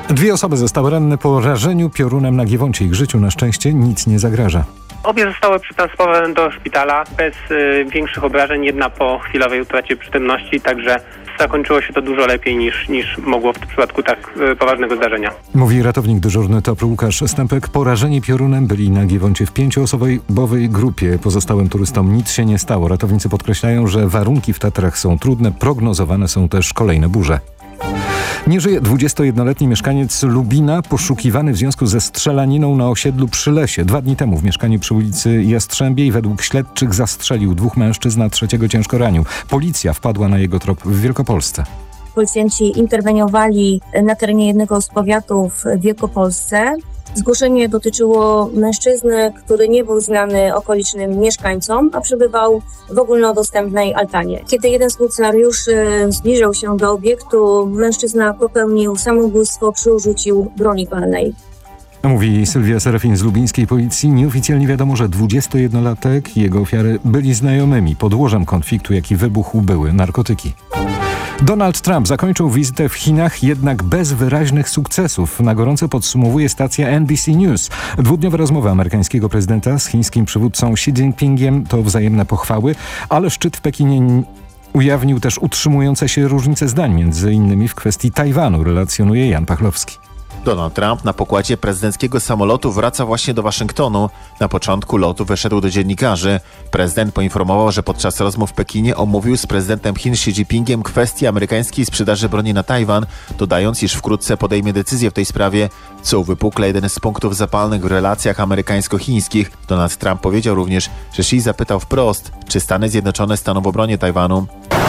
Dwie osoby zostały ranne po rażeniu piorunem na Giewoncie. Ich życiu na szczęście nic nie zagraża. Obie zostały przetransportowane do szpitala bez większych obrażeń, jedna po chwilowej utracie przytomności, także zakończyło się to dużo lepiej niż mogło w przypadku tak poważnego zdarzenia. Mówi ratownik dyżurny TOPR Łukasz Stępek. Porażeni piorunem byli na Giewoncie w 5-osobowej grupie. Pozostałym turystom nic się nie stało. Ratownicy podkreślają, że warunki w Tatrach są trudne. Prognozowane są też kolejne burze. Nie żyje 21-letni mieszkaniec Lubina, poszukiwany w związku ze strzelaniną na osiedlu Przylesie. 2 dni temu w mieszkaniu przy ulicy Jastrzębiej według śledczych zastrzelił 2 mężczyzn, a 3 ciężko ranił. Policja wpadła na jego trop w Wielkopolsce. Policjanci interweniowali na terenie jednego z powiatów w Wielkopolsce. Zgłoszenie dotyczyło mężczyzny, który nie był znany okolicznym mieszkańcom, a przebywał w ogólnodostępnej altanie. Kiedy jeden z funkcjonariuszy zbliżył się do obiektu, mężczyzna popełnił samobójstwo przy użyciu broni palnej. Mówi Sylwia Serafin z lubińskiej policji. Nieoficjalnie wiadomo, że 21-latek i jego ofiary byli znajomymi. Podłożem konfliktu, jaki wybuchł, były narkotyki. Donald Trump zakończył wizytę w Chinach, jednak bez wyraźnych sukcesów. Na gorąco podsumowuje stacja NBC News. 2-dniowe rozmowy amerykańskiego prezydenta z chińskim przywódcą Xi Jinpingiem to wzajemne pochwały, ale szczyt w Pekinie ujawnił też utrzymujące się różnice zdań, między innymi w kwestii Tajwanu, relacjonuje Jan Pachlowski. Donald Trump na pokładzie prezydenckiego samolotu wraca właśnie do Waszyngtonu. Na początku lotu wyszedł do dziennikarzy. Prezydent poinformował, że podczas rozmów w Pekinie omówił z prezydentem Chin Xi Jinpingiem kwestię amerykańskiej sprzedaży broni na Tajwan, dodając, iż wkrótce podejmie decyzję w tej sprawie, co uwypukla jeden z punktów zapalnych w relacjach amerykańsko-chińskich. Donald Trump powiedział również, że Xi zapytał wprost, czy Stany Zjednoczone staną w obronie Tajwanu.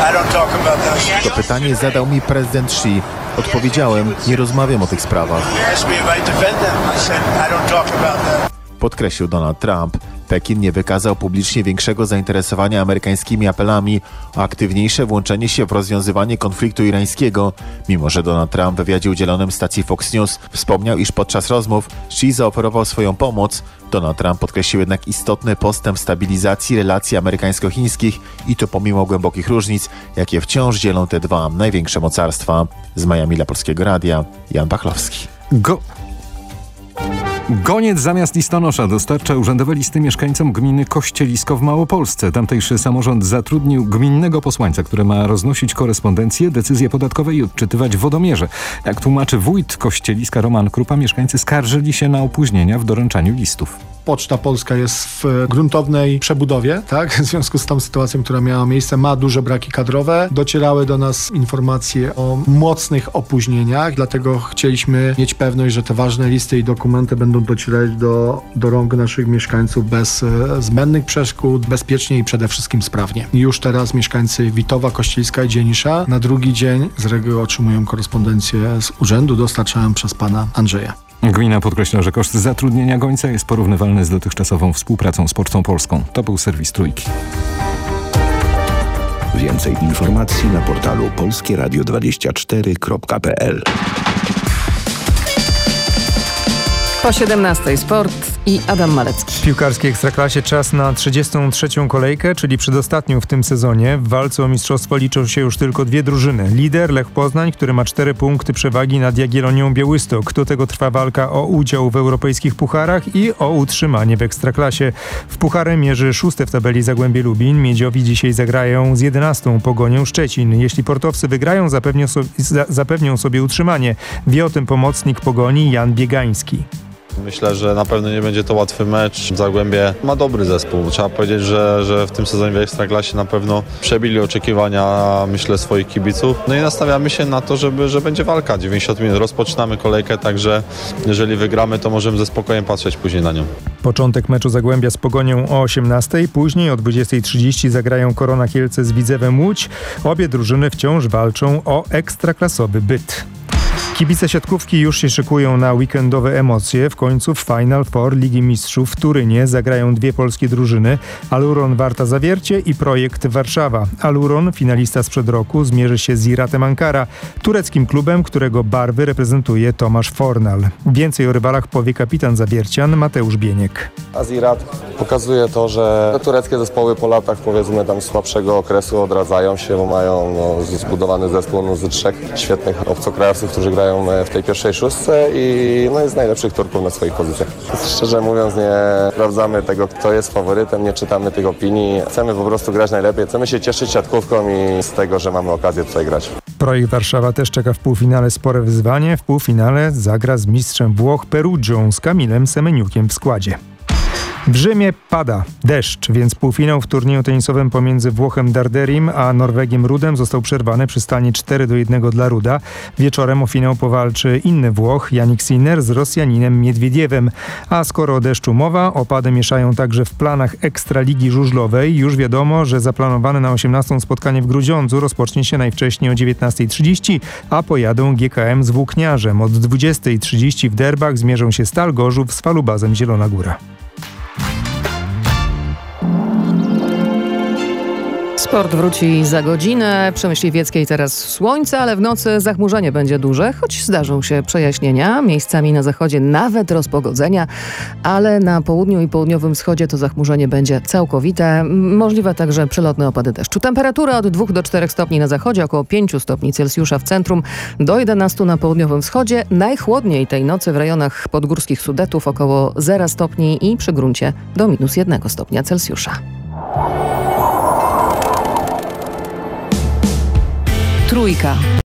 To pytanie zadał mi prezydent Xi. Odpowiedziałem, nie rozmawiam o tych sprawach. Podkreślił Donald Trump. Pekin nie wykazał publicznie większego zainteresowania amerykańskimi apelami o aktywniejsze włączenie się w rozwiązywanie konfliktu irańskiego. Mimo że Donald Trump w wywiadzie udzielonym stacji Fox News wspomniał, iż podczas rozmów Xi zaoferował swoją pomoc, Donald Trump podkreślił jednak istotny postęp w stabilizacji relacji amerykańsko-chińskich i to pomimo głębokich różnic, jakie wciąż dzielą te dwa największe mocarstwa. Z Miami dla Polskiego Radia, Jan Pachlowski. Goniec zamiast listonosza dostarcza urzędowe listy mieszkańcom gminy Kościelisko w Małopolsce. Tamtejszy samorząd zatrudnił gminnego posłańca, który ma roznosić korespondencję, decyzje podatkowe i odczytywać wodomierze. Jak tłumaczy wójt Kościeliska Roman Krupa, mieszkańcy skarżyli się na opóźnienia w doręczaniu listów. Poczta Polska jest w gruntownej przebudowie, tak? W związku z tą sytuacją, która miała miejsce, ma duże braki kadrowe. Docierały do nas informacje o mocnych opóźnieniach, dlatego chcieliśmy mieć pewność, że te ważne listy i dokumenty będą docierać do rąk naszych mieszkańców bez zbędnych przeszkód, bezpiecznie i przede wszystkim sprawnie. Już teraz mieszkańcy Witowa, Kościeliska i Dzienisza na drugi dzień z reguły otrzymują korespondencję z urzędu dostarczaną przez pana Andrzeja. Gmina podkreśla, że koszt zatrudnienia gońca jest porównywalny z dotychczasową współpracą z Pocztą Polską. To był serwis Trójki. Więcej informacji na portalu polskieradio24.pl. Po 17 sport i Adam Malecki. W piłkarskiej Ekstraklasie czas na 33. kolejkę, czyli przedostatnią w tym sezonie. W walce o mistrzostwo liczą się już tylko 2 drużyny. Lider Lech Poznań, który ma 4 punkty przewagi nad Jagiellonią Białystok. Do tego trwa walka o udział w europejskich pucharach i o utrzymanie w Ekstraklasie. W puchary mierzy 6. w tabeli Zagłębie Lubin. Miedziowi dzisiaj zagrają z 11. Pogonią Szczecin. Jeśli portowcy wygrają, zapewnią sobie utrzymanie. Wie o tym pomocnik Pogoni Jan Biegański. Myślę, że na pewno nie będzie to łatwy mecz. Zagłębie ma dobry zespół. Trzeba powiedzieć, że w tym sezonie w Ekstraklasie na pewno przebili oczekiwania, myślę, swoich kibiców. No i nastawiamy się na to, że będzie walka. 90 minut rozpoczynamy kolejkę, także jeżeli wygramy, to możemy ze spokojem patrzeć później na nią. Początek meczu Zagłębia z Pogonią o 18:00, później o 20:30 zagrają Korona Kielce z Widzewem Łódź. Obie drużyny wciąż walczą o ekstraklasowy byt. Kibice siatkówki już się szykują na weekendowe emocje. W końcu w Final Four Ligi Mistrzów w Turynie zagrają 2 polskie drużyny. Aluron Warta Zawiercie i Projekt Warszawa. Aluron, finalista sprzed roku, zmierzy się z Iratem Ankara, tureckim klubem, którego barwy reprezentuje Tomasz Fornal. Więcej o rywalach powie kapitan Zawiercian Mateusz Bieniek. Azirat pokazuje to, że tureckie zespoły po latach, powiedzmy tam słabszego okresu, odradzają się, bo mają zbudowany zespół z 3 świetnych obcokrajowców, którzy grają grają w tej pierwszej szóstce i no jest z najlepszych turków na swoich pozycjach. Szczerze mówiąc, nie sprawdzamy tego, kto jest faworytem, nie czytamy tych opinii. Chcemy po prostu grać najlepiej, chcemy się cieszyć siatkówką i z tego, że mamy okazję tutaj grać. Projekt Warszawa też czeka w półfinale spore wyzwanie. W półfinale zagra z mistrzem Włoch Perugią z Kamilem Semeniukiem w składzie. W Rzymie pada deszcz, więc półfinał w turnieju tenisowym pomiędzy Włochem Darderim a Norwegiem Rudem został przerwany przy stanie 4-1 dla Ruda. Wieczorem o finał powalczy inny Włoch, Jannik Sinner z Rosjaninem Miedwiediewem. A skoro o deszczu mowa, opady mieszają także w planach Ekstraligi Żużlowej. Już wiadomo, że zaplanowane na 18 spotkanie w Grudziądzu rozpocznie się najwcześniej o 19:30, a pojadą GKM z Włókniarzem. Od 20:30 w derbach zmierzą się Stal Gorzów z Falubazem Zielona Góra. Sport wróci za godzinę. Przy Myśliwieckiej teraz słońce, ale w nocy zachmurzenie będzie duże, choć zdarzą się przejaśnienia. Miejscami na zachodzie nawet rozpogodzenia, ale na południu i południowym wschodzie to zachmurzenie będzie całkowite. Możliwe także przelotne opady deszczu. Temperatura od 2 do 4 stopni na zachodzie, około 5 stopni Celsjusza w centrum, do 11 na południowym wschodzie. Najchłodniej tej nocy w rejonach podgórskich Sudetów około 0 stopni i przy gruncie do -1 stopnia Celsjusza. Trójka.